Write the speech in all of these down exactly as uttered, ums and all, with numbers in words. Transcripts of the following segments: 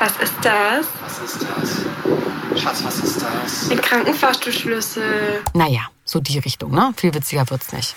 Was ist das? Was ist das? Schatz, was ist das? Ein Krankenfahrstuhlschlüssel. Naja, so die Richtung, ne? Viel witziger wird's nicht.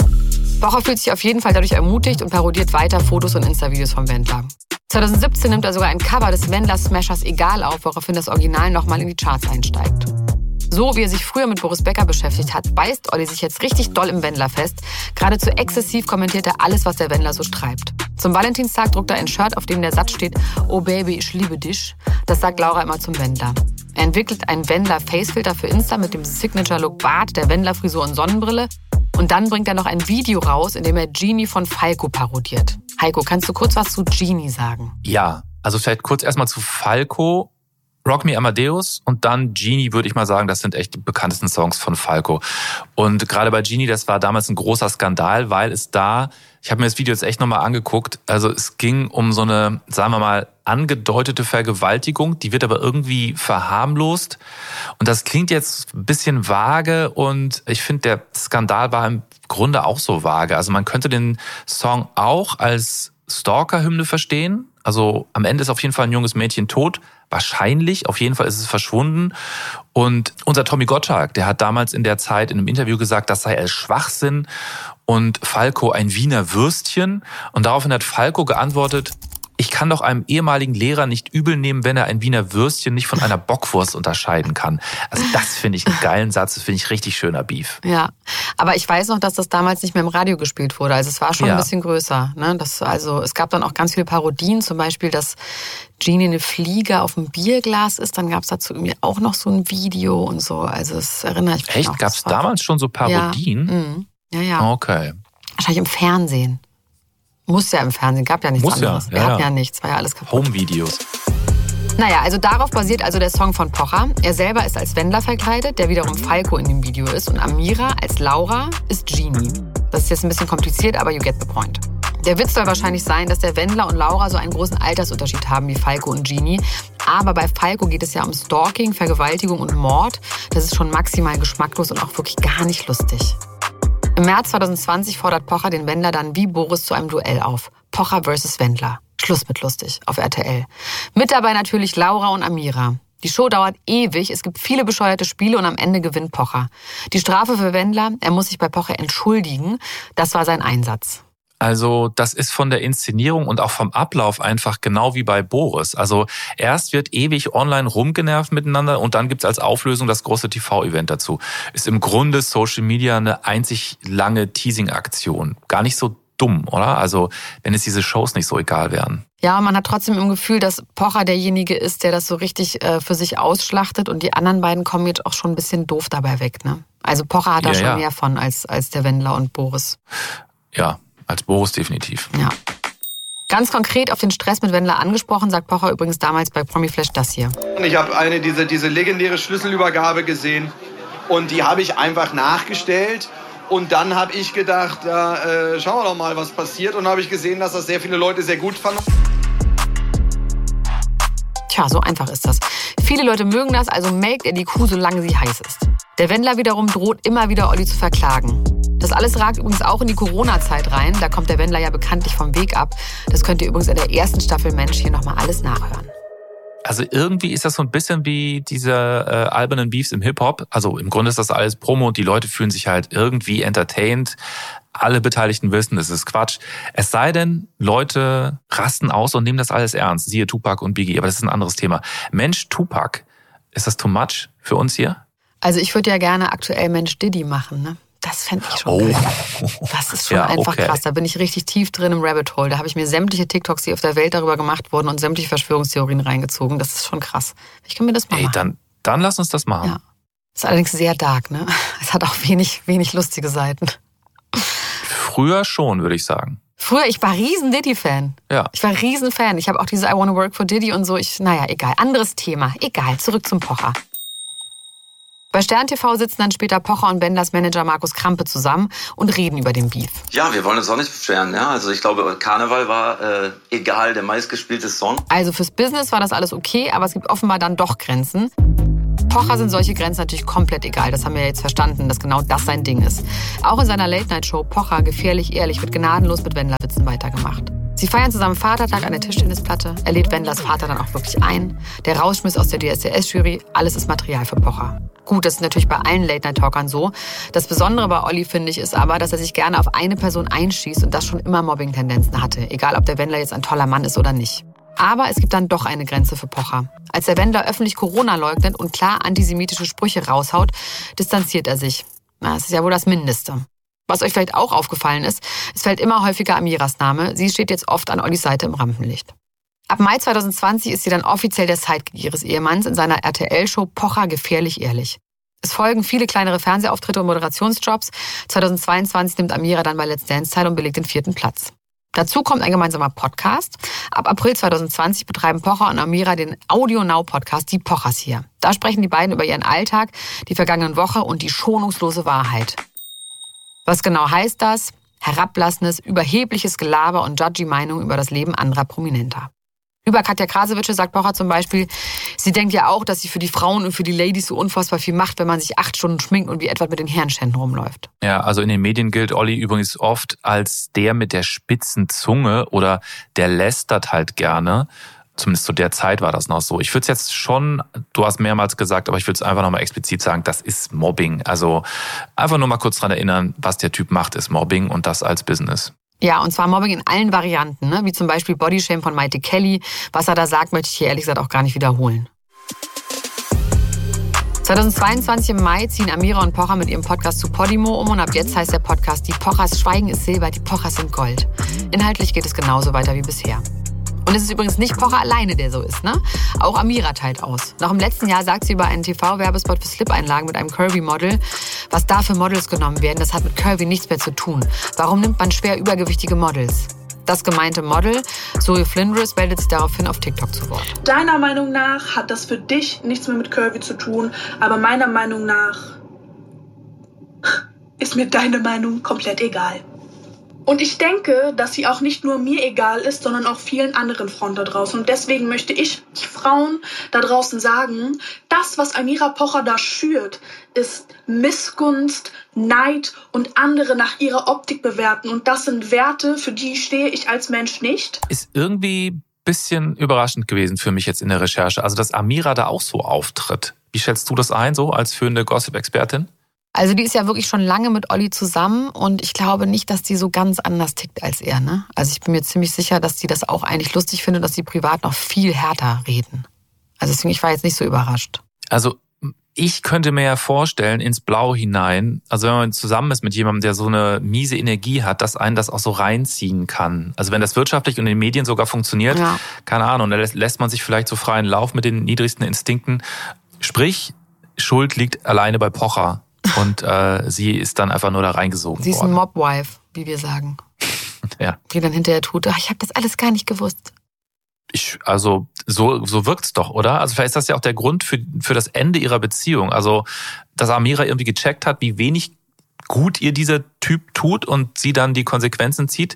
Pocher fühlt sich auf jeden Fall dadurch ermutigt und parodiert weiter Fotos und Insta-Videos vom Wendler. zwanzig siebzehn nimmt er sogar ein Cover des Wendler-Smashers Egal auf, woraufhin das Original nochmal in die Charts einsteigt. So wie er sich früher mit Boris Becker beschäftigt hat, beißt Olli sich jetzt richtig doll im Wendler fest. Geradezu exzessiv kommentiert er alles, was der Wendler so treibt. Zum Valentinstag druckt er ein Shirt, auf dem der Satz steht, oh Baby, ich liebe dich. Das sagt Laura immer zum Wendler. Er entwickelt einen Wendler-Facefilter für Insta mit dem Signature-Look Bart, der Wendler-Frisur und Sonnenbrille. Und dann bringt er noch ein Video raus, in dem er Genie von Falco parodiert. Heiko, kannst du kurz was zu Genie sagen? Ja, also vielleicht kurz erstmal zu Falco. Rock Me Amadeus und dann Genie, würde ich mal sagen, das sind echt die bekanntesten Songs von Falco. Und gerade bei Genie, das war damals ein großer Skandal, weil es da, ich habe mir das Video jetzt echt nochmal angeguckt, also es ging um so eine, sagen wir mal, angedeutete Vergewaltigung, die wird aber irgendwie verharmlost. Und das klingt jetzt ein bisschen vage und ich finde, der Skandal war im Grunde auch so vage. Also man könnte den Song auch als Stalker-Hymne verstehen. Also am Ende ist auf jeden Fall ein junges Mädchen tot. Wahrscheinlich, auf jeden Fall ist es verschwunden. Und unser Tommy Gottschalk, der hat damals in der Zeit in einem Interview gesagt, das sei ein Schwachsinn und Falco ein Wiener Würstchen. Und daraufhin hat Falco geantwortet, ich kann doch einem ehemaligen Lehrer nicht übel nehmen, wenn er ein Wiener Würstchen nicht von einer Bockwurst unterscheiden kann. Also das finde ich einen geilen Satz, das finde ich richtig schöner Beef. Ja, aber ich weiß noch, dass das damals nicht mehr im Radio gespielt wurde. Also es war schon ja. ein bisschen größer. Ne? Das, also es gab dann auch ganz viele Parodien, zum Beispiel, dass Genie eine Fliege auf dem Bierglas ist. Dann gab es dazu irgendwie auch noch so ein Video und so. Also das erinnere ich mich Echt? noch. Gab es damals schon so Parodien? Ja, mhm. ja, ja. Okay. Wahrscheinlich im Fernsehen. Muss ja im Fernsehen, gab ja nichts Muss anderes. Ja, ja, gab ja. ja nichts, war ja alles kaputt. Home-Videos. Naja, also darauf basiert also der Song von Pocher. Er selber ist als Wendler verkleidet, der wiederum Falco in dem Video ist. Und Amira als Laura ist Genie. Das ist jetzt ein bisschen kompliziert, aber you get the point. Der Witz soll wahrscheinlich sein, dass der Wendler und Laura so einen großen Altersunterschied haben wie Falco und Genie. Aber bei Falco geht es ja um Stalking, Vergewaltigung und Mord. Das ist schon maximal geschmacklos und auch wirklich gar nicht lustig. Im März zwanzig zwanzig fordert Pocher den Wendler dann wie Boris zu einem Duell auf. Pocher versus Wendler. Schluss mit lustig auf R T L. Mit dabei natürlich Laura und Amira. Die Show dauert ewig, es gibt viele bescheuerte Spiele und am Ende gewinnt Pocher. Die Strafe für Wendler, er muss sich bei Pocher entschuldigen. Das war sein Einsatz. Also das ist von der Inszenierung und auch vom Ablauf einfach genau wie bei Boris. Also erst wird ewig online rumgenervt miteinander und dann gibt's als Auflösung das große T V-Event dazu. Ist im Grunde Social Media eine einzig lange Teasing-Aktion. Gar nicht so dumm, oder? Also wenn es diese Shows nicht so egal wären. Ja, man hat trotzdem im Gefühl, dass Pocher derjenige ist, der das so richtig äh, für sich ausschlachtet und die anderen beiden kommen jetzt auch schon ein bisschen doof dabei weg, ne? Also Pocher hat da ja, schon ja. mehr von als, als der Wendler und Boris. Ja. Als Boris definitiv. Ja. Ganz konkret auf den Stress mit Wendler angesprochen, sagt Pocher übrigens damals bei Promiflash das hier. Ich habe eine diese, diese legendäre Schlüsselübergabe gesehen und die habe ich einfach nachgestellt. Und dann habe ich gedacht, ja, äh, schauen wir doch mal, was passiert. Und habe ich gesehen, dass das sehr viele Leute sehr gut fanden. Tja, so einfach ist das. Viele Leute mögen das, also melkt er die Kuh, solange sie heiß ist. Der Wendler wiederum droht immer wieder, Olli zu verklagen. Das alles ragt übrigens auch in die Corona-Zeit rein. Da kommt der Wendler ja bekanntlich vom Weg ab. Das könnt ihr übrigens in der ersten Staffel Mensch hier nochmal alles nachhören. Also irgendwie ist das so ein bisschen wie diese äh, albernen Beefs im Hip-Hop. Also im Grunde ist das alles Promo und die Leute fühlen sich halt irgendwie entertained. Alle Beteiligten wissen, das ist Quatsch. Es sei denn, Leute rasten aus und nehmen das alles ernst. Siehe Tupac und Biggie, aber das ist ein anderes Thema. Mensch, Tupac, ist das too much für uns hier? Also ich würde ja gerne aktuell Mensch Diddy machen, ne? Das fände ich schon oh. geil. Das ist schon ja, einfach okay. krass. Da bin ich richtig tief drin im Rabbit Hole. Da habe ich mir sämtliche TikToks, die auf der Welt darüber gemacht wurden und sämtliche Verschwörungstheorien reingezogen. Das ist schon krass. Ich kann mir das mal Ey, machen. dann, dann lass uns das machen. Ja. Ist allerdings sehr dark, ne? Es hat auch wenig, wenig lustige Seiten. Früher schon, würde ich sagen. Früher, ich war riesen Diddy-Fan. Ja. Ich war riesen Fan. Ich habe auch diese I Wanna Work for Diddy und so. Ich, naja, egal. Anderes Thema. Egal. Zurück zum Pocher. Bei Stern T V sitzen dann später Pocher und Wendlers Manager Markus Krampe zusammen und reden über den Beef. Ja, wir wollen uns auch nicht beschweren. Ja? Also ich glaube, Karneval war äh, egal, der meistgespielte Song. Also fürs Business war das alles okay, aber es gibt offenbar dann doch Grenzen. Pocher sind solche Grenzen natürlich komplett egal. Das haben wir ja jetzt verstanden, dass genau das sein Ding ist. Auch in seiner Late-Night-Show Pocher, gefährlich ehrlich, wird gnadenlos mit Wendler-Witzen weitergemacht. Sie feiern zusammen Vatertag an der Tischtennisplatte. Er lädt Wendlers Vater dann auch wirklich ein. Der Rausschmiss aus der D S D S-Jury, alles ist Material für Pocher. Gut, das ist natürlich bei allen Late-Night-Talkern so. Das Besondere bei Olli, finde ich, ist aber, dass er sich gerne auf eine Person einschießt und das schon immer Mobbing-Tendenzen hatte. Egal, ob der Wendler jetzt ein toller Mann ist oder nicht. Aber es gibt dann doch eine Grenze für Pocher. Als der Wendler öffentlich Corona leugnet und klar antisemitische Sprüche raushaut, distanziert er sich. Na, das ist ja wohl das Mindeste. Was euch vielleicht auch aufgefallen ist, es fällt immer häufiger Amiras Name. Sie steht jetzt oft an Ollis Seite im Rampenlicht. Ab Mai zwanzig zwanzig ist sie dann offiziell der Sidekick ihres Ehemanns in seiner R T L-Show Pocher gefährlich ehrlich. Es folgen viele kleinere Fernsehauftritte und Moderationsjobs. zweitausendzweiundzwanzig nimmt Amira dann bei Let's Dance teil und belegt den vierten Platz. Dazu kommt ein gemeinsamer Podcast. Ab April zwanzig zwanzig betreiben Pocher und Amira den Audio Now Podcast Die Pochers hier. Da sprechen die beiden über ihren Alltag, die vergangenen Woche und die schonungslose Wahrheit. Was genau heißt das? Herablassendes, überhebliches Gelaber und judgy Meinungen über das Leben anderer Prominenter. Über Katja Krasowitsche sagt Pocher zum Beispiel, sie denkt ja auch, dass sie für die Frauen und für die Ladies so unfassbar viel macht, wenn man sich acht Stunden schminkt und wie etwa mit den Herrenständen rumläuft. Ja, also in den Medien gilt Olli übrigens oft als der mit der spitzen Zunge oder der lästert halt gerne. Zumindest zu der Zeit war das noch so. Ich würde es jetzt schon, du hast mehrmals gesagt, aber ich würde es einfach nochmal explizit sagen, das ist Mobbing. Also einfach nur mal kurz dran erinnern, was der Typ macht, ist Mobbing und das als Business. Ja, und zwar Mobbing in allen Varianten, ne? Wie zum Beispiel Bodyshame von Maite Kelly. Was er da sagt, möchte ich hier ehrlich gesagt auch gar nicht wiederholen. zweitausendzweiundzwanzig im Mai ziehen Amira und Pocher mit ihrem Podcast zu Podimo um und ab jetzt heißt der Podcast Die Pochers Schweigen ist Silber, die Pochers sind Gold. Inhaltlich geht es genauso weiter wie bisher. Und es ist übrigens nicht Pocher alleine, der so ist, ne? Auch Amira teilt aus. Noch im letzten Jahr sagt sie über einen T V-Werbespot für Slip-Einlagen mit einem Curvy-Model, was da für Models genommen werden, das hat mit Curvy nichts mehr zu tun. Warum nimmt man schwer übergewichtige Models? Das gemeinte Model, Zoe Flinders, meldet sich daraufhin auf TikTok zu Wort. Deiner Meinung nach hat das für dich nichts mehr mit Curvy zu tun, aber meiner Meinung nach ist mir deine Meinung komplett egal. Und ich denke, dass sie auch nicht nur mir egal ist, sondern auch vielen anderen Frauen da draußen. Und deswegen möchte ich die Frauen da draußen sagen, das, was Amira Pocher da schürt, ist Missgunst, Neid und andere nach ihrer Optik bewerten. Und das sind Werte, für die stehe ich als Mensch nicht. Ist irgendwie ein bisschen überraschend gewesen für mich jetzt in der Recherche. Also, dass Amira da auch so auftritt. Wie schätzt du das ein, so als führende Gossip-Expertin? Also die ist ja wirklich schon lange mit Olli zusammen und ich glaube nicht, dass die so ganz anders tickt als er, ne? Also ich bin mir ziemlich sicher, dass die das auch eigentlich lustig findet, dass die privat noch viel härter reden. Also deswegen, ich war jetzt nicht so überrascht. Also ich könnte mir ja vorstellen, ins Blau hinein, also wenn man zusammen ist mit jemandem, der so eine miese Energie hat, dass einen das auch so reinziehen kann. Also wenn das wirtschaftlich und in den Medien sogar funktioniert, ja. Keine Ahnung, da lässt man sich vielleicht so freien Lauf mit den niedrigsten Instinkten. Sprich, Schuld liegt alleine bei Pocher. Und äh, sie ist dann einfach nur da reingesogen worden. Sie ist ein Mobwife, wie wir sagen. Ja. Die dann hinterher tut, ach, ich habe das alles gar nicht gewusst. Ich, also so, so wirkt's doch, oder? Also vielleicht ist das ja auch der Grund für, für das Ende ihrer Beziehung. Also, dass Amira irgendwie gecheckt hat, wie wenig gut ihr dieser Typ tut und sie dann die Konsequenzen zieht.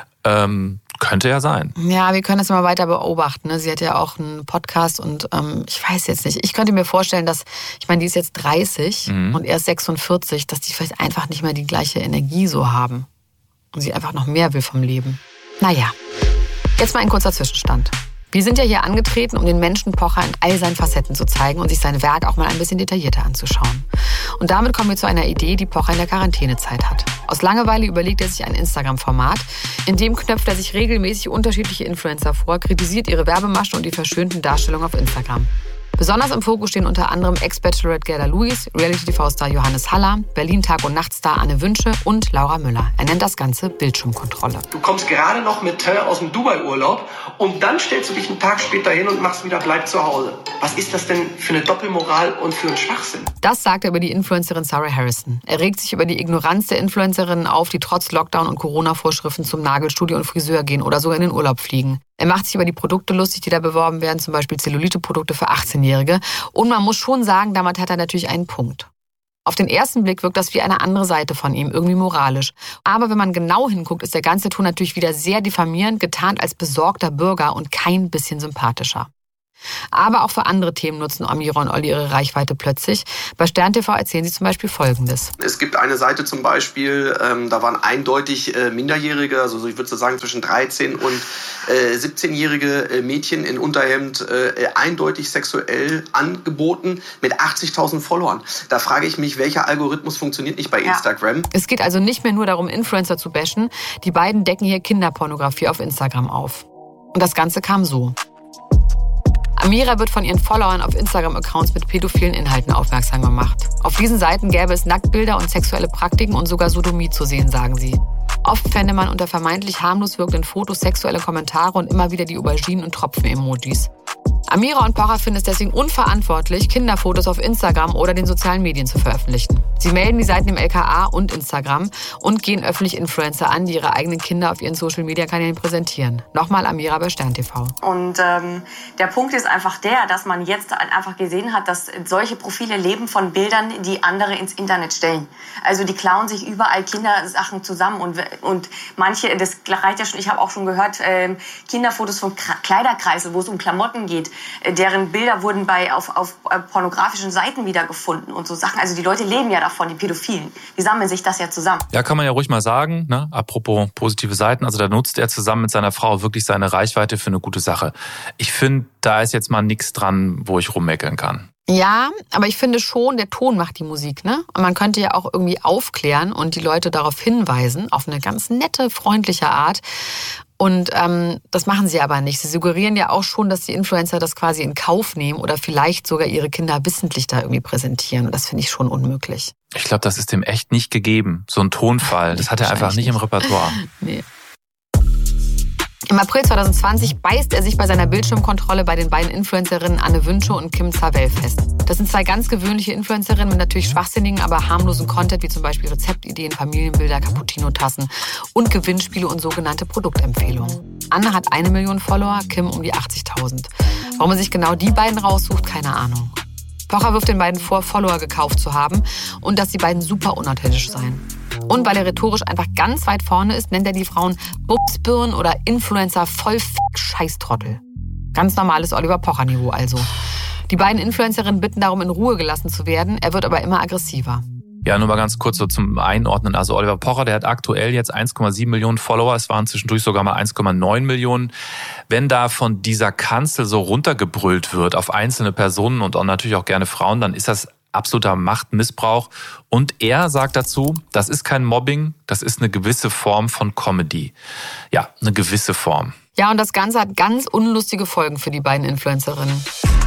Ähm, könnte ja sein. Ja, wir können das mal weiter beobachten. Ne? Sie hat ja auch einen Podcast und ähm, ich weiß jetzt nicht. Ich könnte mir vorstellen, dass, ich meine, die ist jetzt dreißig mhm. und er ist sechsundvierzig, dass die vielleicht einfach nicht mehr die gleiche Energie so haben. Und sie einfach noch mehr will vom Leben. Naja, jetzt mal ein kurzer Zwischenstand. Wir sind ja hier angetreten, um den Menschen Pocher in all seinen Facetten zu zeigen und sich sein Werk auch mal ein bisschen detaillierter anzuschauen. Und damit kommen wir zu einer Idee, die Pocher in der Quarantänezeit hat. Aus Langeweile überlegt er sich ein Instagram-Format. In dem knöpft er sich regelmäßig unterschiedliche Influencer vor, kritisiert ihre Werbemaschen und die verschönten Darstellungen auf Instagram. Besonders im Fokus stehen unter anderem Ex-Bachelorette Gerda Lewis, Reality-T V-Star Johannes Haller, Berlin-Tag- und Nachtstar Anne Wünsche und Laura Müller. Er nennt das Ganze Bildschirmkontrolle. Du kommst gerade noch mit Teint aus dem Dubai-Urlaub und dann stellst du dich einen Tag später hin und machst wieder Bleib zu Hause. Was ist das denn für eine Doppelmoral und für einen Schwachsinn? Das sagt er über die Influencerin Sarah Harrison. Er regt sich über die Ignoranz der Influencerinnen auf, die trotz Lockdown und Corona-Vorschriften zum Nagelstudio und Friseur gehen oder sogar in den Urlaub fliegen. Er macht sich über die Produkte lustig, die da beworben werden, zum Beispiel Zellulite-Produkte für achtzehnjährige. Und man muss schon sagen, damit hat er natürlich einen Punkt. Auf den ersten Blick wirkt das wie eine andere Seite von ihm, irgendwie moralisch. Aber wenn man genau hinguckt, ist der ganze Ton natürlich wieder sehr diffamierend, getarnt als besorgter Bürger und kein bisschen sympathischer. Aber auch für andere Themen nutzen Amira und Olli ihre Reichweite plötzlich. Bei Stern T V erzählen sie zum Beispiel Folgendes. Es gibt eine Seite zum Beispiel, ähm, da waren eindeutig äh, Minderjährige, also ich würde so sagen zwischen dreizehn und äh, siebzehnjährige äh, Mädchen in Unterhemd äh, eindeutig sexuell angeboten mit achtzigtausend Followern. Da frage ich mich, welcher Algorithmus funktioniert nicht bei Instagram? Ja. Es geht also nicht mehr nur darum, Influencer zu bashen. Die beiden decken hier Kinderpornografie auf Instagram auf. Und das Ganze kam so. Amira wird von ihren Followern auf Instagram-Accounts mit pädophilen Inhalten aufmerksam gemacht. Auf diesen Seiten gäbe es Nacktbilder und sexuelle Praktiken und sogar Sodomie zu sehen, sagen sie. Oft fände man unter vermeintlich harmlos wirkenden Fotos sexuelle Kommentare und immer wieder die Auberginen- und Tropfen-Emojis. Amira und Pocher finden es deswegen unverantwortlich, Kinderfotos auf Instagram oder den sozialen Medien zu veröffentlichen. Sie melden die Seiten im L K A und Instagram und gehen öffentlich Influencer an, die ihre eigenen Kinder auf ihren Social-Media-Kanälen präsentieren. Nochmal Amira bei Stern T V. Und ähm, der Punkt ist einfach der, dass man jetzt einfach gesehen hat, dass solche Profile leben von Bildern, die andere ins Internet stellen. Also die klauen sich überall Kindersachen zusammen und, und manche, das reicht ja schon, ich habe auch schon gehört, äh, Kinderfotos von Kleiderkreisel, wo es um Klamotten geht, deren Bilder wurden bei auf, auf pornografischen Seiten wiedergefunden und so Sachen. Also die Leute leben ja davon, die Pädophilen. Die sammeln sich das ja zusammen. Ja, kann man ja ruhig mal sagen, ne? Apropos positive Seiten. Also da nutzt er zusammen mit seiner Frau wirklich seine Reichweite für eine gute Sache. Ich finde, da ist jetzt mal nichts dran, wo ich rummeckern kann. Ja, aber ich finde schon, der Ton macht die Musik, ne? Und man könnte ja auch irgendwie aufklären und die Leute darauf hinweisen, auf eine ganz nette, freundliche Art. Und ähm, das machen sie aber nicht. Sie suggerieren ja auch schon, dass die Influencer das quasi in Kauf nehmen oder vielleicht sogar ihre Kinder wissentlich da irgendwie präsentieren. Und das finde ich schon unmöglich. Ich glaube, das ist dem echt nicht gegeben. So ein Tonfall, das hat er einfach nicht im Repertoire. Nee. Im April zwanzig zwanzig beißt er sich bei seiner Bildschirmkontrolle bei den beiden Influencerinnen Anne Wünsche und Kim Zawell fest. Das sind zwei ganz gewöhnliche Influencerinnen mit natürlich schwachsinnigen, aber harmlosen Content, wie zum Beispiel Rezeptideen, Familienbilder, Cappuccino-Tassen und Gewinnspiele und sogenannte Produktempfehlungen. Anne hat eine Million Follower, Kim um die achtzigtausend. Warum er sich genau die beiden raussucht, keine Ahnung. Pocher wirft den beiden vor, Follower gekauft zu haben und dass die beiden super unauthentisch seien. Und weil er rhetorisch einfach ganz weit vorne ist, nennt er die Frauen Bubsbirnen oder Influencer voll Scheißtrottel. Ganz normales Oliver Pocher-Niveau also. Die beiden Influencerinnen bitten darum, in Ruhe gelassen zu werden. Er wird aber immer aggressiver. Ja, nur mal ganz kurz so zum Einordnen. Also Oliver Pocher, der hat aktuell jetzt eins Komma sieben Millionen Follower. Es waren zwischendurch sogar mal eins Komma neun Millionen. Wenn da von dieser Kanzel so runtergebrüllt wird auf einzelne Personen und auch natürlich auch gerne Frauen, dann ist das absoluter Machtmissbrauch. Und er sagt dazu, das ist kein Mobbing, das ist eine gewisse Form von Comedy. Ja, eine gewisse Form. Ja, und das Ganze hat ganz unlustige Folgen für die beiden Influencerinnen.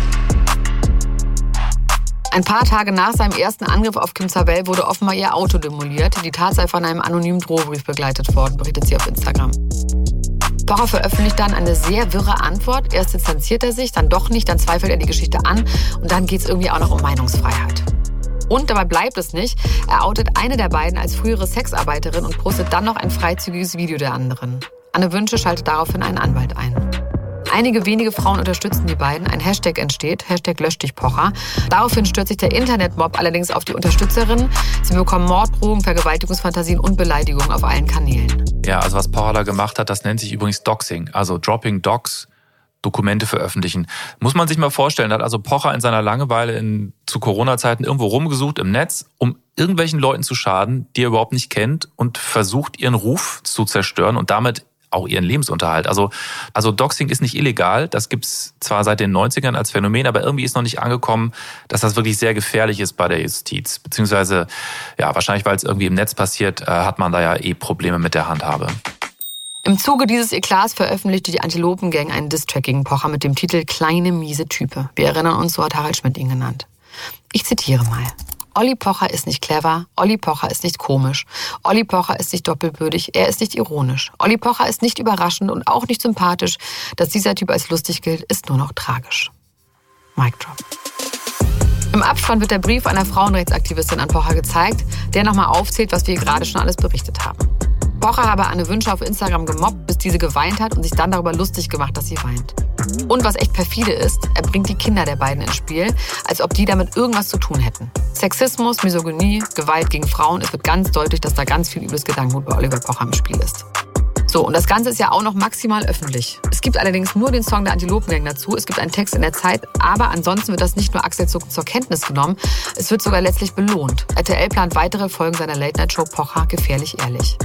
Ein paar Tage nach seinem ersten Angriff auf Kim Zawell wurde offenbar ihr Auto demoliert. Die Tat sei von einem anonymen Drohbrief begleitet worden, berichtet sie auf Instagram. Pocher veröffentlicht dann eine sehr wirre Antwort. Erst distanziert er sich, dann doch nicht, dann zweifelt er die Geschichte an und dann geht es irgendwie auch noch um Meinungsfreiheit. Und dabei bleibt es nicht. Er outet eine der beiden als frühere Sexarbeiterin und postet dann noch ein freizügiges Video der anderen. Anne Wünsche schaltet daraufhin einen Anwalt ein. Einige wenige Frauen unterstützen die beiden. Ein Hashtag entsteht, Hashtag lösch dich Pocher. Daraufhin stürzt sich der Internetmob allerdings auf die Unterstützerinnen. Sie bekommen Morddrohungen, Vergewaltigungsfantasien und Beleidigungen auf allen Kanälen. Ja, also was Pocher da gemacht hat, das nennt sich übrigens Doxing. Also Dropping Docs, Dokumente veröffentlichen. Muss man sich mal vorstellen, hat also Pocher in seiner Langeweile in, zu Corona-Zeiten irgendwo rumgesucht im Netz, um irgendwelchen Leuten zu schaden, die er überhaupt nicht kennt und versucht, ihren Ruf zu zerstören und damit auch ihren Lebensunterhalt. Also, also Doxing ist nicht illegal, das gibt's zwar seit den neunzigern als Phänomen, aber irgendwie ist noch nicht angekommen, dass das wirklich sehr gefährlich ist bei der Justiz. Beziehungsweise, ja, wahrscheinlich, weil es irgendwie im Netz passiert, äh, hat man da ja eh Probleme mit der Handhabe. Im Zuge dieses Eklats veröffentlichte die Antilopen-Gang einen Diss-Track gegen Pocher mit dem Titel Kleine, miese Type. Wir erinnern uns, so hat Harald Schmidt ihn genannt. Ich zitiere mal. Olli Pocher ist nicht clever, Olli Pocher ist nicht komisch, Olli Pocher ist nicht doppelbödig, er ist nicht ironisch. Olli Pocher ist nicht überraschend und auch nicht sympathisch. Dass dieser Typ als lustig gilt, ist nur noch tragisch. Mic drop. Im Abspann wird der Brief einer Frauenrechtsaktivistin an Pocher gezeigt, der nochmal aufzählt, was wir gerade schon alles berichtet haben. Pocher habe Anne Wünsche auf Instagram gemobbt, bis diese geweint hat und sich dann darüber lustig gemacht, dass sie weint. Und was echt perfide ist, er bringt die Kinder der beiden ins Spiel, als ob die damit irgendwas zu tun hätten. Sexismus, Misogynie, Gewalt gegen Frauen, es wird ganz deutlich, dass da ganz viel übles Gedankengut bei Oliver Pocher im Spiel ist. So, und das Ganze ist ja auch noch maximal öffentlich. Es gibt allerdings nur den Song der Antilopengang dazu. Es gibt einen Text in der Zeit, aber ansonsten wird das nicht nur achselzuckend zur Kenntnis genommen, es wird sogar letztlich belohnt. R T L plant weitere Folgen seiner Late-Night-Show Pocher gefährlich ehrlich.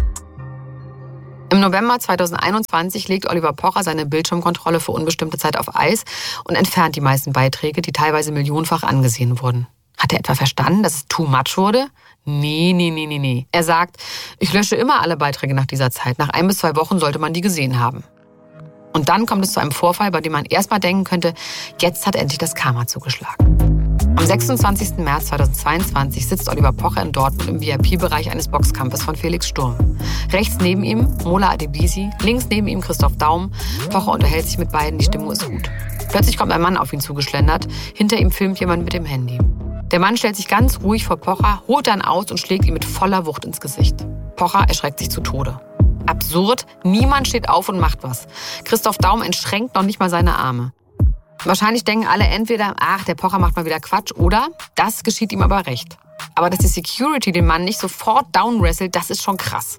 Im November zweitausendeinundzwanzig legt Oliver Pocher seine Bildschirmkontrolle für unbestimmte Zeit auf Eis und entfernt die meisten Beiträge, die teilweise millionenfach angesehen wurden. Hat er etwa verstanden, dass es too much wurde? Nee, nee, nee, nee, nee. Er sagt, ich lösche immer alle Beiträge nach dieser Zeit. Nach ein bis zwei Wochen sollte man die gesehen haben. Und dann kommt es zu einem Vorfall, bei dem man erstmal denken könnte, jetzt hat endlich das Karma zugeschlagen. Am sechsundzwanzigsten März zweitausendzweiundzwanzig sitzt Oliver Pocher in Dortmund im V I P-Bereich eines Boxkampfes von Felix Sturm. Rechts neben ihm Mola Adebisi, links neben ihm Christoph Daum. Pocher unterhält sich mit beiden, die Stimmung ist gut. Plötzlich kommt ein Mann auf ihn zugeschlendert. Hinter ihm filmt jemand mit dem Handy. Der Mann stellt sich ganz ruhig vor Pocher, holt dann aus und schlägt ihm mit voller Wucht ins Gesicht. Pocher erschreckt sich zu Tode. Absurd, niemand steht auf und macht was. Christoph Daum entschränkt noch nicht mal seine Arme. Wahrscheinlich denken alle entweder, ach, der Pocher macht mal wieder Quatsch, oder das geschieht ihm aber recht. Aber dass die Security den Mann nicht sofort downwrestelt, das ist schon krass.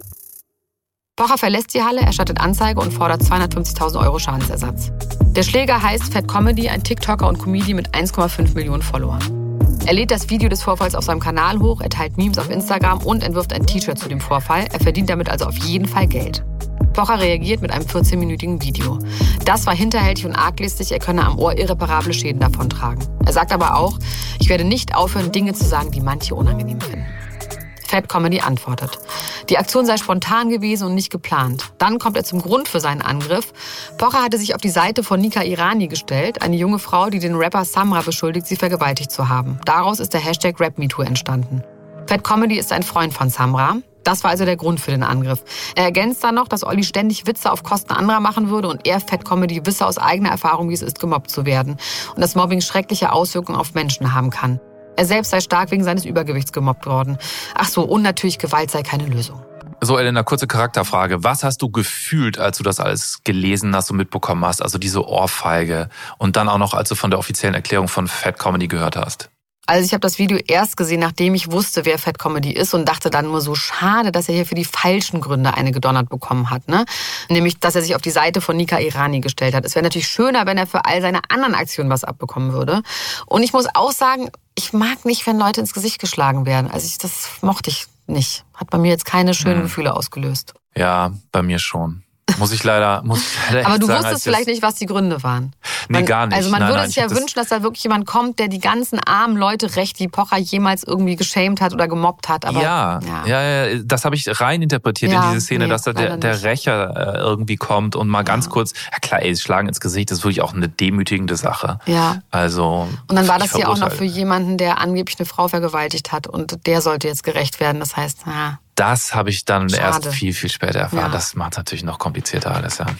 Pocher verlässt die Halle, erstattet Anzeige und fordert zweihundertfünfzigtausend Euro Schadensersatz. Der Schläger heißt Fat Comedy, ein TikToker und Comedian mit eins Komma fünf Millionen Followern. Er lädt das Video des Vorfalls auf seinem Kanal hoch, er teilt Memes auf Instagram und entwirft ein T-Shirt zu dem Vorfall. Er verdient damit also auf jeden Fall Geld. Pocher reagiert mit einem vierzehnminütigen Video. Das war hinterhältig und arglistig, er könne am Ohr irreparable Schäden davontragen. Er sagt aber auch, ich werde nicht aufhören, Dinge zu sagen, die manche unangenehm finden. Fat Comedy antwortet. Die Aktion sei spontan gewesen und nicht geplant. Dann kommt er zum Grund für seinen Angriff. Pocher hatte sich auf die Seite von Nika Irani gestellt, eine junge Frau, die den Rapper Samra beschuldigt, sie vergewaltigt zu haben. Daraus ist der Hashtag RapMeToo entstanden. Fat Comedy ist ein Freund von Samra. Das war also der Grund für den Angriff. Er ergänzt dann noch, dass Olli ständig Witze auf Kosten anderer machen würde und er, Fat Comedy, wisse aus eigener Erfahrung, wie es ist, gemobbt zu werden und dass Mobbing schreckliche Auswirkungen auf Menschen haben kann. Er selbst sei stark wegen seines Übergewichts gemobbt worden. Ach so, und natürlich Gewalt sei keine Lösung. So, Elena, kurze Charakterfrage. Was hast du gefühlt, als du das alles gelesen hast und mitbekommen hast? Also diese Ohrfeige und dann auch noch, als du von der offiziellen Erklärung von Fat Comedy gehört hast? Also ich habe das Video erst gesehen, nachdem ich wusste, wer Fat Comedy ist und dachte dann nur so, schade, dass er hier für die falschen Gründe eine gedonnert bekommen hat. Ne? Nämlich, dass er sich auf die Seite von Nika Irani gestellt hat. Es wäre natürlich schöner, wenn er für all seine anderen Aktionen was abbekommen würde. Und ich muss auch sagen, ich mag nicht, wenn Leute ins Gesicht geschlagen werden. Also ich, das mochte ich nicht. Hat bei mir jetzt keine schönen hm. Gefühle ausgelöst. Ja, bei mir schon. Muss ich leider, muss ich leider Aber du sagen, wusstest vielleicht nicht, was die Gründe waren. Nee, man, gar nicht. Also man nein, würde nein, sich ja wünschen, dass da wirklich jemand kommt, der die ganzen armen Leute rächt, die Pocher jemals irgendwie geschämt hat oder gemobbt hat. Aber, ja, ja, ja, ja, das habe ich rein interpretiert ja, in diese Szene, nee, dass da der, der Rächer irgendwie kommt und mal ganz ja. kurz, ja klar, ey, Schlagen ins Gesicht ist wirklich auch eine demütigende Sache. Ja. Also. Und dann war das ja auch noch für jemanden, der angeblich eine Frau vergewaltigt hat und der sollte jetzt gerecht werden. Das heißt, ja. Das habe ich dann Schade. erst viel, viel später erfahren. Ja. Das macht es natürlich noch komplizierter alles, ja.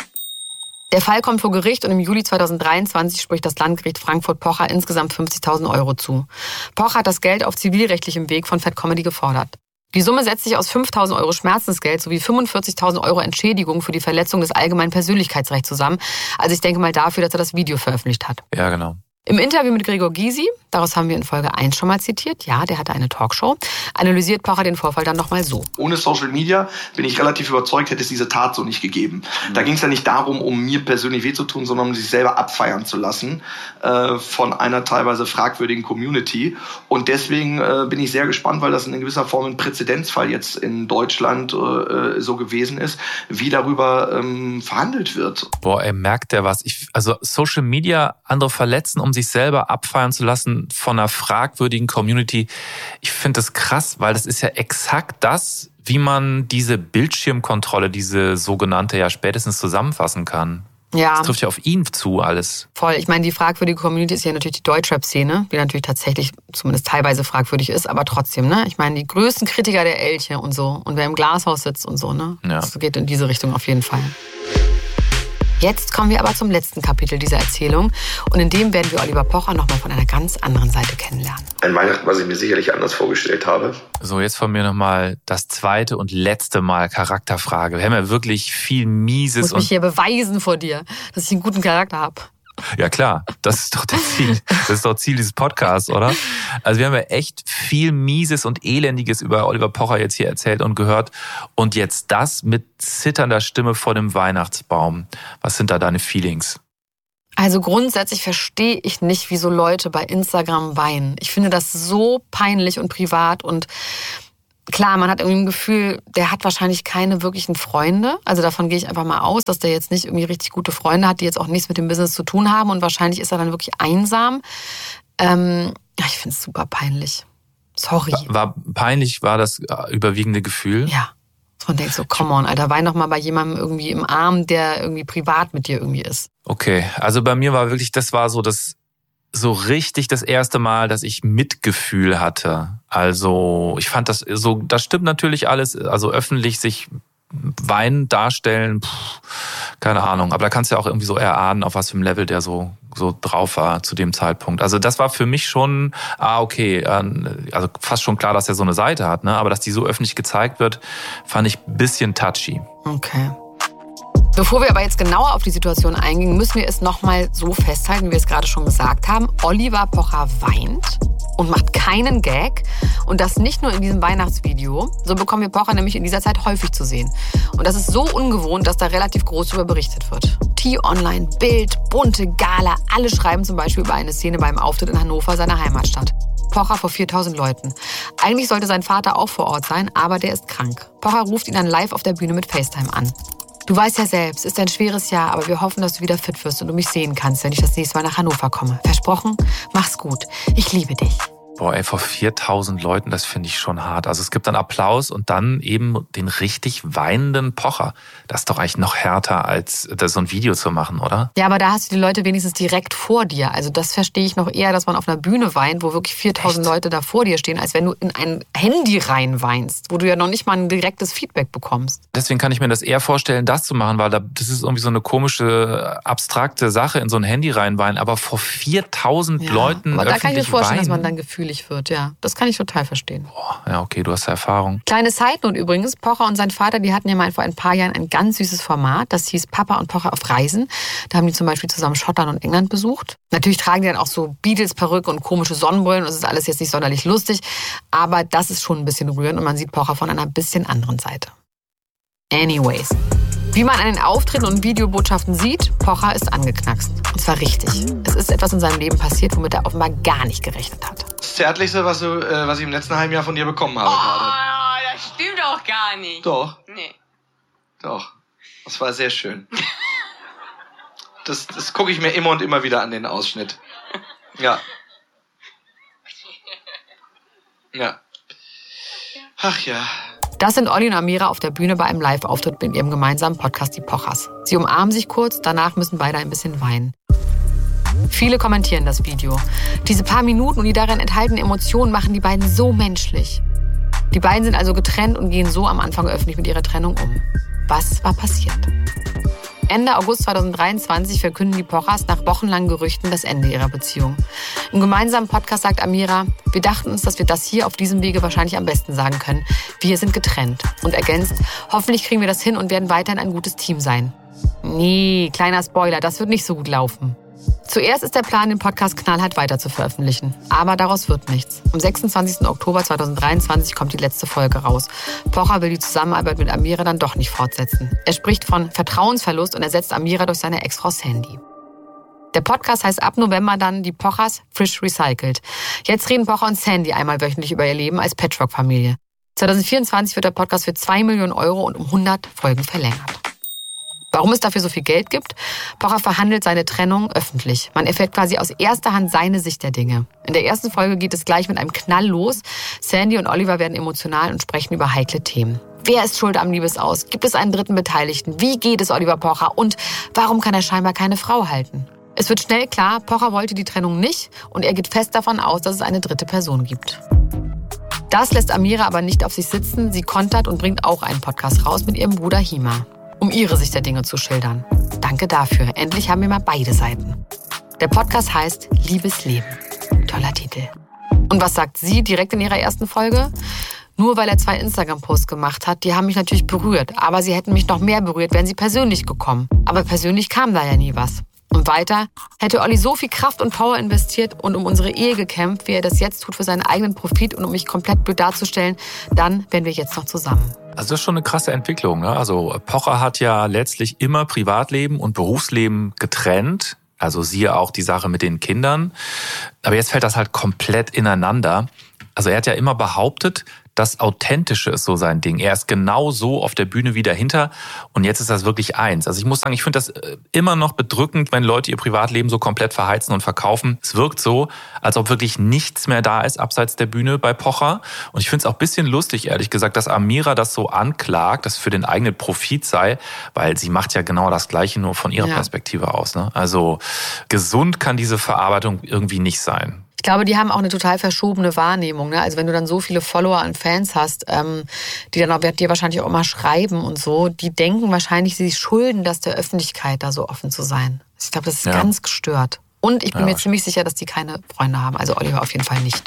Der Fall kommt vor Gericht und im Juli zweitausenddreiundzwanzig spricht das Landgericht Frankfurt Pocher insgesamt fünfzigtausend Euro zu. Pocher hat das Geld auf zivilrechtlichem Weg von Fat Comedy gefordert. Die Summe setzt sich aus fünftausend Euro Schmerzensgeld sowie fünfundvierzigtausend Euro Entschädigung für die Verletzung des allgemeinen Persönlichkeitsrechts zusammen. Also ich denke mal dafür, dass er das Video veröffentlicht hat. Ja, genau. Im Interview mit Gregor Gysi, daraus haben wir in Folge eins schon mal zitiert, ja, der hatte eine Talkshow, analysiert Pocher den Vorfall dann nochmal so. Ohne Social Media bin ich relativ überzeugt, hätte es diese Tat so nicht gegeben. Mhm. Da ging es ja nicht darum, um mir persönlich weh zu tun, sondern um sich selber abfeiern zu lassen äh, von einer teilweise fragwürdigen Community. Und deswegen äh, bin ich sehr gespannt, weil das in gewisser Form ein Präzedenzfall jetzt in Deutschland äh, so gewesen ist, wie darüber ähm, verhandelt wird. Boah, ey, merkt der was? Ich, also Social Media, andere verletzen, um sich selber abfeiern zu lassen von einer fragwürdigen Community. Ich finde das krass, weil das ist ja exakt das, wie man diese Bildschirmkontrolle, diese sogenannte, ja spätestens zusammenfassen kann. Ja. Das trifft ja auf ihn zu, alles. Voll. Ich meine, die fragwürdige Community ist ja natürlich die Deutschrap-Szene, die natürlich tatsächlich zumindest teilweise fragwürdig ist, aber trotzdem, ne? Ich meine, die größten Kritiker der Elche und so und wer im Glashaus sitzt und so, ne? Ja. Das geht in diese Richtung auf jeden Fall. Jetzt kommen wir aber zum letzten Kapitel dieser Erzählung und in dem werden wir Oliver Pocher nochmal von einer ganz anderen Seite kennenlernen. Ein Weihnachten, was ich mir sicherlich anders vorgestellt habe. So, jetzt von mir nochmal das zweite und letzte Mal Charakterfrage. Wir haben ja wirklich viel Mieses. Ich muss mich hier beweisen vor dir, dass ich einen guten Charakter habe. Ja klar, das ist doch das Ziel. Das ist doch Ziel dieses Podcasts, oder? Also wir haben ja echt viel Mieses und Elendiges über Oliver Pocher jetzt hier erzählt und gehört. Und jetzt das mit zitternder Stimme vor dem Weihnachtsbaum. Was sind da deine Feelings? Also grundsätzlich verstehe ich nicht, wieso Leute bei Instagram weinen. Ich finde das so peinlich und privat und klar, man hat irgendwie ein Gefühl, der hat wahrscheinlich keine wirklichen Freunde. Also davon gehe ich einfach mal aus, dass der jetzt nicht irgendwie richtig gute Freunde hat, die jetzt auch nichts mit dem Business zu tun haben. Und wahrscheinlich ist er dann wirklich einsam. Ähm, ja, ich finde es super peinlich. Sorry. War peinlich, war das überwiegende Gefühl? Ja. Man denkt so, come on, Alter, wein doch mal bei jemandem irgendwie im Arm, der irgendwie privat mit dir irgendwie ist. Okay, also bei mir war wirklich, das war so das so richtig das erste Mal, dass ich Mitgefühl hatte. Also ich fand das so, das stimmt natürlich alles, also öffentlich sich weinen darstellen, pff, keine Ahnung. Aber da kannst du ja auch irgendwie so erahnen, auf was für einem Level der so so drauf war zu dem Zeitpunkt. Also das war für mich schon, ah okay, also fast schon klar, dass er so eine Seite hat, ne? Aber dass die so öffentlich gezeigt wird, fand ich ein bisschen touchy. Okay. Bevor wir aber jetzt genauer auf die Situation eingehen, müssen wir es nochmal so festhalten, wie wir es gerade schon gesagt haben. Oliver Pocher weint und macht keinen Gag. Und das nicht nur in diesem Weihnachtsvideo. So bekommen wir Pocher nämlich in dieser Zeit häufig zu sehen. Und das ist so ungewohnt, dass da relativ groß darüber berichtet wird. T-Online, Bild, bunte Gala, alle schreiben zum Beispiel über eine Szene beim Auftritt in Hannover, seiner Heimatstadt. Pocher vor viertausend Leuten. Eigentlich sollte sein Vater auch vor Ort sein, aber der ist krank. Pocher ruft ihn dann live auf der Bühne mit FaceTime an. Du weißt ja selbst, ist ein schweres Jahr, aber wir hoffen, dass du wieder fit wirst und du mich sehen kannst, wenn ich das nächste Mal nach Hannover komme. Versprochen? Mach's gut. Ich liebe dich. Boah, ey, vor viertausend Leuten, das finde ich schon hart. Also es gibt dann Applaus und dann eben den richtig weinenden Pocher. Das ist doch eigentlich noch härter, als das so ein Video zu machen, oder? Ja, aber da hast du die Leute wenigstens direkt vor dir. Also das verstehe ich noch eher, dass man auf einer Bühne weint, wo wirklich viertausend Echt? Leute da vor dir stehen, als wenn du in ein Handy rein weinst, wo du ja noch nicht mal ein direktes Feedback bekommst. Deswegen kann ich mir das eher vorstellen, das zu machen, weil das ist irgendwie so eine komische, abstrakte Sache, in so ein Handy reinweinen. Aber vor viertausend ja, Leuten aber da kann ich mir vorstellen, weinen, dass man dann gefühlig wird, ja. Das kann ich total verstehen. Boah, ja, okay, du hast Erfahrung. Kleine Side-Note übrigens, Pocher und sein Vater, die hatten ja mal vor ein paar Jahren ein ganz süßes Format, das hieß Papa und Pocher auf Reisen. Da haben die zum Beispiel zusammen Schottland und England besucht. Natürlich tragen die dann auch so Beatles-Perücke und komische Sonnenbrillen und es ist alles jetzt nicht sonderlich lustig, aber das ist schon ein bisschen rührend und man sieht Pocher von einer bisschen anderen Seite. Anyways. Wie man an den Auftritten und Videobotschaften sieht, Pocher ist angeknackst. Und zwar richtig. Es ist etwas in seinem Leben passiert, womit er offenbar gar nicht gerechnet hat. Das Zärtlichste, was, du, äh, was ich im letzten halben Jahr von dir bekommen habe. Oh, gerade. das stimmt doch gar nicht. Doch. Nee. Doch. Das war sehr schön. Das, das gucke ich mir immer und immer wieder an, den Ausschnitt. Ja. Ja. Ach ja. Das sind Olli und Amira auf der Bühne bei einem Live-Auftritt mit ihrem gemeinsamen Podcast Die Pochers. Sie umarmen sich kurz, danach müssen beide ein bisschen weinen. Viele kommentieren das Video. Diese paar Minuten und die darin enthaltenen Emotionen machen die beiden so menschlich. Die beiden sind also getrennt und gehen so am Anfang öffentlich mit ihrer Trennung um. Was war passiert? Ende August zweitausenddreiundzwanzig verkünden die Pochers nach wochenlangen Gerüchten das Ende ihrer Beziehung. Im gemeinsamen Podcast sagt Amira, wir dachten uns, dass wir das hier auf diesem Wege wahrscheinlich am besten sagen können. Wir sind getrennt. Und ergänzt, hoffentlich kriegen wir das hin und werden weiterhin ein gutes Team sein. Nee, kleiner Spoiler, das wird nicht so gut laufen. Zuerst ist der Plan, den Podcast knallhart weiter zu veröffentlichen. Aber daraus wird nichts. Am sechsundzwanzigsten Oktober zweitausenddreiundzwanzig kommt die letzte Folge raus. Pocher will die Zusammenarbeit mit Amira dann doch nicht fortsetzen. Er spricht von Vertrauensverlust und ersetzt Amira durch seine Ex-Frau Sandy. Der Podcast heißt ab November dann die Pochers Frisch Recycelt. Jetzt reden Pocher und Sandy einmal wöchentlich über ihr Leben als Patchwork-Familie. zweitausendvierundzwanzig wird der Podcast für zwei Millionen Euro und um hundert Folgen verlängert. Warum es dafür so viel Geld gibt? Pocher verhandelt seine Trennung öffentlich. Man erfährt quasi aus erster Hand seine Sicht der Dinge. In der ersten Folge geht es gleich mit einem Knall los. Sandy und Oliver werden emotional und sprechen über heikle Themen. Wer ist schuld am Liebesaus? Gibt es einen dritten Beteiligten? Wie geht es Oliver Pocher? Und warum kann er scheinbar keine Frau halten? Es wird schnell klar, Pocher wollte die Trennung nicht und er geht fest davon aus, dass es eine dritte Person gibt. Das lässt Amira aber nicht auf sich sitzen. Sie kontert und bringt auch einen Podcast raus mit ihrem Bruder Hima, um ihre Sicht der Dinge zu schildern. Danke dafür. Endlich haben wir mal beide Seiten. Der Podcast heißt Liebes Leben. Toller Titel. Und was sagt sie direkt in ihrer ersten Folge? Nur weil er zwei Instagram-Posts gemacht hat, die haben mich natürlich berührt. Aber sie hätten mich noch mehr berührt, wären sie persönlich gekommen. Aber persönlich kam da ja nie was. Und weiter, hätte Olli so viel Kraft und Power investiert und um unsere Ehe gekämpft, wie er das jetzt tut für seinen eigenen Profit und um mich komplett blöd darzustellen, dann wären wir jetzt noch zusammen. Also das ist schon eine krasse Entwicklung, ne? Also Pocher hat ja letztlich immer Privatleben und Berufsleben getrennt. Also siehe auch die Sache mit den Kindern. Aber jetzt fällt das halt komplett ineinander. Also er hat ja immer behauptet, das Authentische ist so sein Ding. Er ist genau so auf der Bühne wie dahinter und jetzt ist das wirklich eins. Also ich muss sagen, ich finde das immer noch bedrückend, wenn Leute ihr Privatleben so komplett verheizen und verkaufen. Es wirkt so, als ob wirklich nichts mehr da ist abseits der Bühne bei Pocher. Und ich finde es auch ein bisschen lustig, ehrlich gesagt, dass Amira das so anklagt, dass für den eigenen Profit sei, weil sie macht ja genau das Gleiche, nur von ihrer ja. Perspektive aus. Ne? Also gesund kann diese Verarbeitung irgendwie nicht sein. Ich glaube, die haben auch eine total verschobene Wahrnehmung. Ne? Also wenn du dann so viele Follower und Fans hast, ähm, die dann auch dir wahrscheinlich auch immer schreiben und so, die denken wahrscheinlich, sie schulden das der Öffentlichkeit, da so offen zu sein. Ich glaube, das ist ja. ganz gestört. Und ich bin ja. mir ziemlich sicher, dass die keine Freunde haben. Also Oliver auf jeden Fall nicht.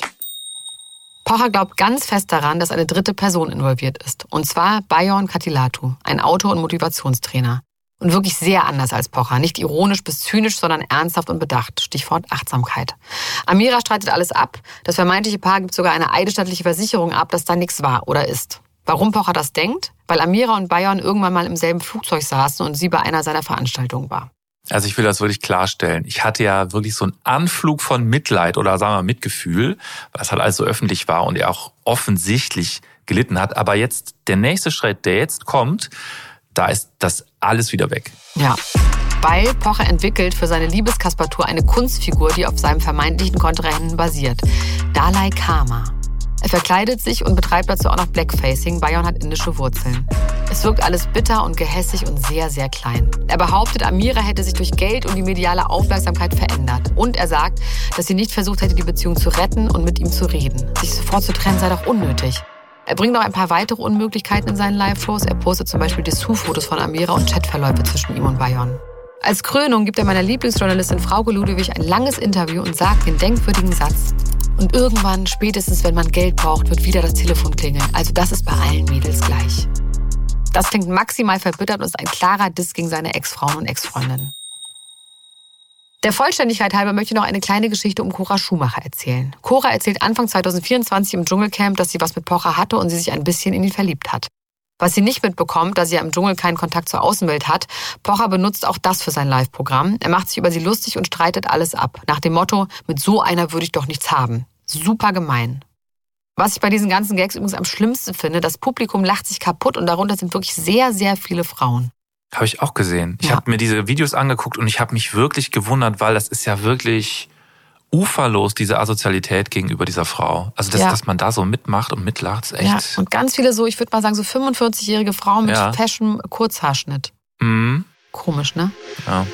Pocher glaubt ganz fest daran, dass eine dritte Person involviert ist. Und zwar Bayon Katilatu, ein Autor und Motivationstrainer. Und wirklich sehr anders als Pocher. Nicht ironisch bis zynisch, sondern ernsthaft und bedacht. Stichwort Achtsamkeit. Amira streitet alles ab. Das vermeintliche Paar gibt sogar eine eidesstattliche Versicherung ab, dass da nichts war oder ist. Warum Pocher das denkt? Weil Amira und Bayon irgendwann mal im selben Flugzeug saßen und sie bei einer seiner Veranstaltungen war. Also ich will das wirklich klarstellen. Ich hatte ja wirklich so einen Anflug von Mitleid oder sagen wir mal Mitgefühl, weil das halt alles so öffentlich war und er auch offensichtlich gelitten hat. Aber jetzt der nächste Schritt, der jetzt kommt, da ist das alles wieder weg. Ja, weil Pocher entwickelt für seine Liebeskaspertur eine Kunstfigur, die auf seinem vermeintlichen Kontrahenten basiert. Dalai Karma. Er verkleidet sich und betreibt dazu auch noch Blackfacing. Bayon hat indische Wurzeln. Es wirkt alles bitter und gehässig und sehr, sehr klein. Er behauptet, Amira hätte sich durch Geld und die mediale Aufmerksamkeit verändert. Und er sagt, dass sie nicht versucht hätte, die Beziehung zu retten und mit ihm zu reden. Sich sofort zu trennen sei doch unnötig. Er bringt noch ein paar weitere Unmöglichkeiten in seinen Live-Shows. Er postet zum Beispiel Dessous-Fotos von Amira und Chatverläufe zwischen ihm und Bayon. Als Krönung gibt er meiner Lieblingsjournalistin Frauke Ludewig ein langes Interview und sagt den denkwürdigen Satz: Und irgendwann, spätestens wenn man Geld braucht, wird wieder das Telefon klingeln. Also das ist bei allen Mädels gleich. Das klingt maximal verbittert und ist ein klarer Diss gegen seine Ex-Frauen und Ex-Freundinnen. Der Vollständigkeit halber möchte ich noch eine kleine Geschichte um Cora Schumacher erzählen. Cora erzählt Anfang zwanzig vierundzwanzig im Dschungelcamp, dass sie was mit Pocher hatte und sie sich ein bisschen in ihn verliebt hat. Was sie nicht mitbekommt, da sie ja im Dschungel keinen Kontakt zur Außenwelt hat, Pocher benutzt auch das für sein Live-Programm. Er macht sich über sie lustig und streitet alles ab. Nach dem Motto, mit so einer würde ich doch nichts haben. Super gemein. Was ich bei diesen ganzen Gags übrigens am schlimmsten finde, das Publikum lacht sich kaputt und darunter sind wirklich sehr, sehr viele Frauen. Habe ich auch gesehen. Ich ja. habe mir diese Videos angeguckt und ich habe mich wirklich gewundert, weil das ist ja wirklich uferlos, diese Asozialität gegenüber dieser Frau. Also, dass, ja. dass man da so mitmacht und mitlacht, ist echt... Ja, und ganz viele so, ich würde mal sagen, so fünfundvierzig-jährige Frauen mit ja. Fashion-Kurzhaarschnitt. Mhm. Komisch, ne? Ja.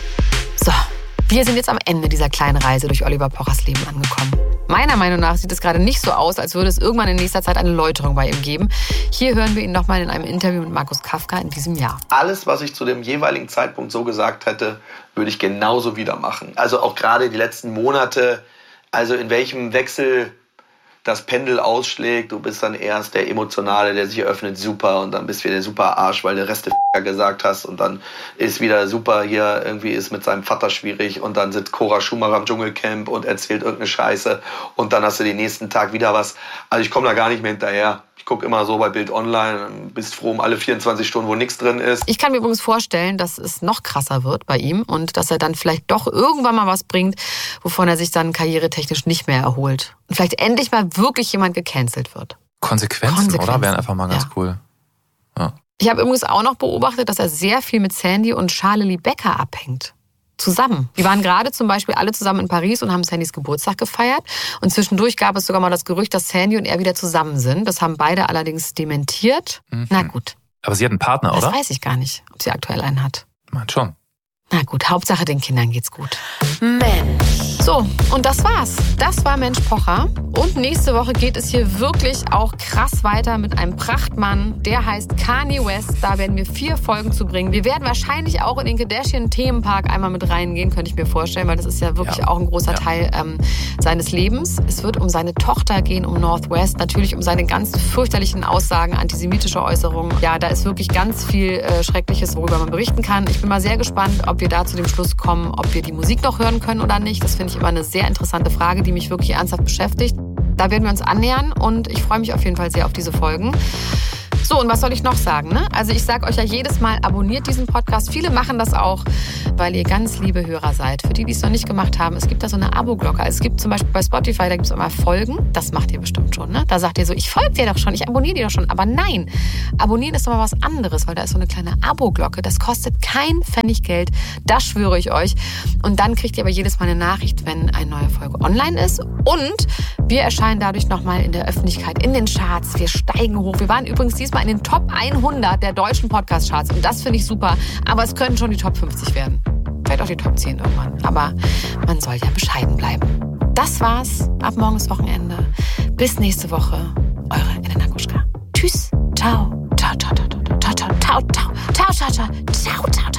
So, wir sind jetzt am Ende dieser kleinen Reise durch Oliver Pochers Leben angekommen. Meiner Meinung nach sieht es gerade nicht so aus, als würde es irgendwann in nächster Zeit eine Läuterung bei ihm geben. Hier hören wir ihn nochmal in einem Interview mit Markus Kafka in diesem Jahr. Alles, was ich zu dem jeweiligen Zeitpunkt so gesagt hätte, würde ich genauso wieder machen. Also auch gerade die letzten Monate, also in welchem Wechsel das Pendel ausschlägt. Du bist dann erst der Emotionale, der sich öffnet, super, und dann bist du wieder der super Arsch, weil der Rest der F***er gesagt hast, und dann ist wieder super, hier irgendwie ist mit seinem Vater schwierig, und dann sitzt Cora Schumacher im Dschungelcamp und erzählt irgendeine Scheiße, und dann hast du den nächsten Tag wieder was. Also ich komme da gar nicht mehr hinterher. Ich gucke immer so bei Bild Online, bist froh um alle vierundzwanzig Stunden, wo nichts drin ist. Ich kann mir übrigens vorstellen, dass es noch krasser wird bei ihm und dass er dann vielleicht doch irgendwann mal was bringt, wovon er sich dann karrieretechnisch nicht mehr erholt. Und vielleicht endlich mal wirklich jemand gecancelt wird. Konsequenzen, Konsequenzen. Oder? Wären einfach mal ganz ja. cool. Ja. Ich habe übrigens auch noch beobachtet, dass er sehr viel mit Sandy und Charlie Becker abhängt. Zusammen. Die waren gerade zum Beispiel alle zusammen in Paris und haben Sandys Geburtstag gefeiert. Und zwischendurch gab es sogar mal das Gerücht, dass Sandy und er wieder zusammen sind. Das haben beide allerdings dementiert. Mhm. Na gut. Aber sie hat einen Partner, oder? Das weiß ich gar nicht, ob sie aktuell einen hat. Meint schon. Na gut, Hauptsache den Kindern geht's gut. Mensch. So, und das war's. Das war Mensch Pocher. Und nächste Woche geht es hier wirklich auch krass weiter mit einem Prachtmann. Der heißt Kanye West. Da werden wir vier Folgen zu bringen. Wir werden wahrscheinlich auch in den Kardashian-Themenpark einmal mit reingehen, könnte ich mir vorstellen, weil das ist ja wirklich ja. auch ein großer ja. Teil ähm, seines Lebens. Es wird um seine Tochter gehen, um Northwest, natürlich um seine ganz fürchterlichen Aussagen, antisemitische Äußerungen. Ja, da ist wirklich ganz viel äh, Schreckliches, worüber man berichten kann. Ich bin mal sehr gespannt, ob ob wir da zu dem Schluss kommen, ob wir die Musik noch hören können oder nicht. Das finde ich immer eine sehr interessante Frage, die mich wirklich ernsthaft beschäftigt. Da werden wir uns annähern und ich freue mich auf jeden Fall sehr auf diese Folgen. So, und was soll ich noch sagen? Ne? Also ich sage euch ja jedes Mal, abonniert diesen Podcast. Viele machen das auch, weil ihr ganz liebe Hörer seid. Für die, die es noch nicht gemacht haben, es gibt da so eine Abo-Glocke. Es gibt zum Beispiel bei Spotify, da gibt es immer Folgen. Das macht ihr bestimmt schon. Ne? Da sagt ihr so, ich folge dir doch schon, ich abonniere dir doch schon. Aber nein, abonnieren ist nochmal was anderes, weil da ist so eine kleine Abo-Glocke. Das kostet kein Pfennig Geld. Das schwöre ich euch. Und dann kriegt ihr aber jedes Mal eine Nachricht, wenn eine neue Folge online ist. Und wir erscheinen dadurch nochmal in der Öffentlichkeit, in den Charts. Wir steigen hoch. Wir waren übrigens diesmal in den Top hundert der deutschen Podcast-Charts. Und das finde ich super. Aber es können schon die Top fünfzig werden. Vielleicht auch die Top zehn irgendwann. Aber man soll ja bescheiden bleiben. Das war's. Ab morgen ist Wochenende. Bis nächste Woche. Eure Elena Gruschka. Tschüss. Ciao. Ciao, ciao, ciao, ciao, ciao, ciao, ciao, ciao, ciao, ciao, ciao, ciao, ciao.